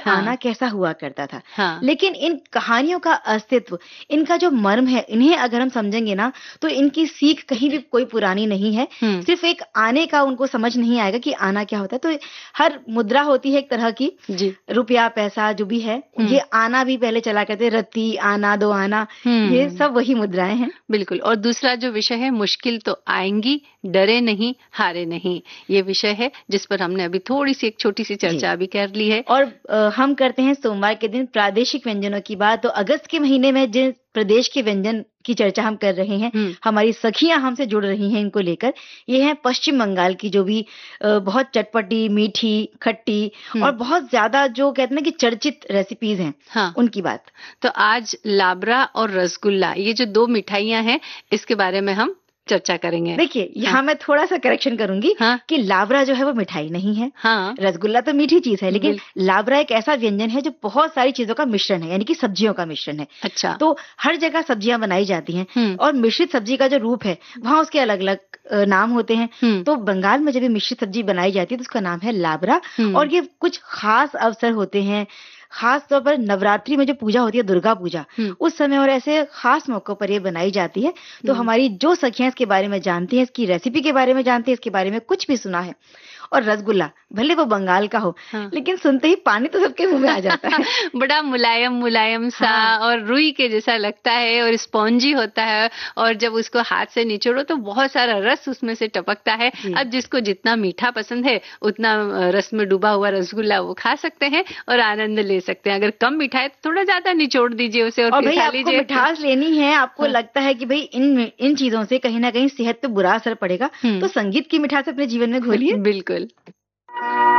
आना कैसा हुआ करता था। हाँ। लेकिन इन कहानियों का अस्तित्व, इनका जो मर्म है, इन्हें अगर हम समझेंगे ना, तो इनकी सीख कहीं भी कोई पुरानी नहीं है। सिर्फ एक आने का उनको समझ नहीं आएगा कि आना क्या होता है। तो हर मुद्रा होती है एक तरह की, रुपया पैसा जो भी है, ये आना भी पहले चला करते, रत्ती आना दो आना, ये सब वही मुद्राएं हैं। बिल्कुल। और दूसरा जो विषय है, मुश्किल तो आएंगी, डरे नहीं, हारे नहीं, ये विषय है जिस पर हमने अभी थोड़ी सी एक छोटी सी चर्चा भी कर ली है। और हम करते हैं सोमवार के दिन प्रादेशिक व्यंजनों की बात। तो अगस्त के महीने में जिन प्रदेश के व्यंजन की चर्चा हम कर रहे हैं, हमारी सखियां हमसे जुड़ रही हैं इनको लेकर, ये है पश्चिम बंगाल की, जो भी बहुत चटपटी, मीठी, खट्टी और बहुत ज्यादा जो कहते हैं कि चर्चित रेसिपीज हैं, उनकी बात। तो आज लाबरा और रसगुल्ला, ये जो दो मिठाइयां हैं, इसके बारे में हम चर्चा करेंगे। देखिए, यहाँ मैं थोड़ा सा करेक्शन करूंगी कि लाबरा जो है वो मिठाई नहीं है। रसगुल्ला तो मीठी चीज है, लेकिन लाबरा एक ऐसा व्यंजन है जो बहुत सारी चीजों का मिश्रण है, यानी कि सब्जियों का मिश्रण है। अच्छा। तो हर जगह सब्जियां बनाई जाती हैं और मिश्रित सब्जी का जो रूप है वहाँ उसके अलग अलग नाम होते हैं। तो बंगाल में जब मिश्रित सब्जी बनाई जाती है तो उसका नाम है लाबरा। और ये कुछ खास अवसर होते हैं, खास तौर पर नवरात्रि में जो पूजा होती है, दुर्गा पूजा, उस समय और ऐसे खास मौकों पर ये बनाई जाती है। तो हमारी जो सखियां इसके बारे में जानती हैं, इसकी रेसिपी के बारे में जानती हैं, इसके बारे में कुछ भी सुना है। और रसगुल्ला भले वो बंगाल का हो, लेकिन सुनते ही पानी तो सबके मुंह में आ जाता है। बड़ा मुलायम मुलायम सा और रुई के जैसा लगता है और स्पॉन्जी होता है, और जब उसको हाथ से निचोड़ो तो बहुत सारा रस उसमें से टपकता है। अब जिसको जितना मीठा पसंद है उतना रस में डूबा हुआ रसगुल्ला वो खा सकते हैं और आनंद ले सकते हैं। अगर कम मीठा है तो थोड़ा ज्यादा निचोड़ दीजिए उसे और भाई आपको मिठास लेनी है, आपको लगता है कि भाई इन चीजों से कहीं ना कहीं सेहत पे बुरा असर पड़ेगा, तो संगीत की मिठास अपने जीवन में घोलिए। बिल्कुल।